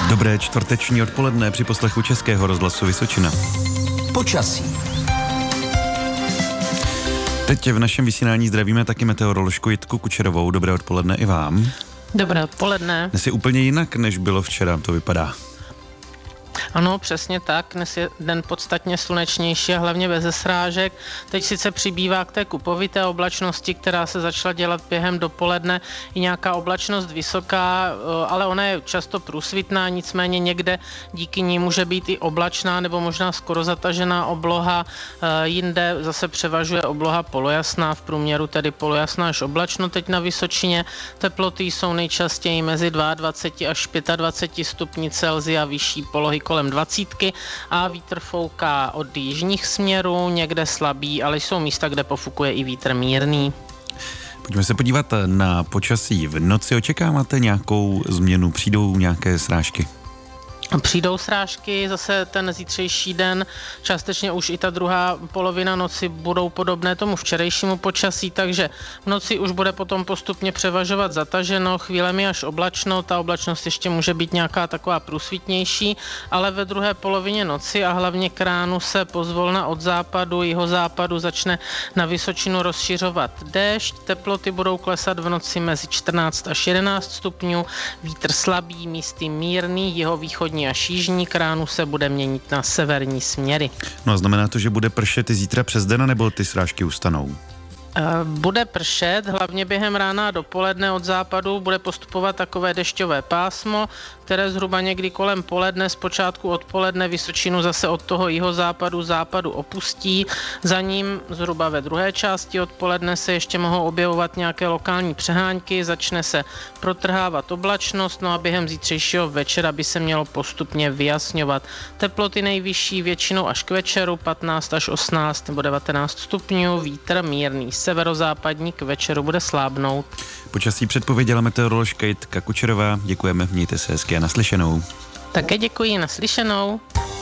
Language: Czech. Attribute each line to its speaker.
Speaker 1: Dobré čtvrteční odpoledne při poslechu Českého rozhlasu Vysočina.
Speaker 2: Počasí.
Speaker 1: Teď v našem vysílání zdravíme taky meteoroložku Jitku Kučerovou. Dobré odpoledne i vám.
Speaker 3: Dobré odpoledne.
Speaker 1: Dnes je úplně jinak, než bylo včera, to vypadá.
Speaker 3: Ano, přesně tak. Dnes je den podstatně slunečnější a hlavně bez srážek. Teď sice přibývá k té kupovité oblačnosti, která se začala dělat během dopoledne, i nějaká oblačnost vysoká, ale ona je často průsvitná, nicméně někde díky ní může být i oblačná nebo možná skoro zatažená obloha. Jinde zase převažuje obloha polojasná, v průměru tedy polojasná až oblačno teď na Vysočině. Teploty jsou nejčastěji mezi 22 až 25 stupni Celsia, vyšší polohy kolem 20 a vítr fouká od jižních směrů, někde slabý, ale jsou místa, kde pofukuje i vítr mírný.
Speaker 1: Pojďme se podívat na počasí v noci. Očekáváte nějakou změnu? Přijdou nějaké srážky?
Speaker 3: Přijdou srážky, zase ten zítřejší den, částečně už i ta druhá polovina noci budou podobné tomu včerejšímu počasí, takže v noci už bude potom postupně převažovat zataženo, chvílemi až oblačno, ta oblačnost ještě může být nějaká taková průsvitnější, ale ve druhé polovině noci a hlavně k ránu se pozvolna od západu, jihozápadu začne na Vysočinu rozšiřovat déšť, teploty budou klesat v noci mezi 14 až 11 stupňů, vítr slabý, místy mírný, jihovýchodní až jižní, k ránu se bude měnit na severní směry.
Speaker 1: No a znamená to, že bude pršet i zítra přes den, nebo ty srážky ustanou?
Speaker 3: Bude pršet, hlavně během rána a dopoledne od západu bude postupovat takové dešťové pásmo, které zhruba někdy kolem poledne, zpočátku odpoledne Vysočinu zase od toho západu opustí. Za ním zhruba ve druhé části odpoledne se ještě mohou objevovat nějaké lokální přehánky, začne se protrhávat oblačnost, no a během zítřejšího večera by se mělo postupně vyjasňovat. Teploty nejvyšší většinou až k večeru 15 až 18 nebo 19 stupňů, vítr mírný severozápadní, k večeru bude slábnout.
Speaker 1: Počasí předpověděla meteoroložka Jitka Kučerová. Děkujeme, mějte se hezky a naslyšenou.
Speaker 3: Také děkuji, naslyšenou.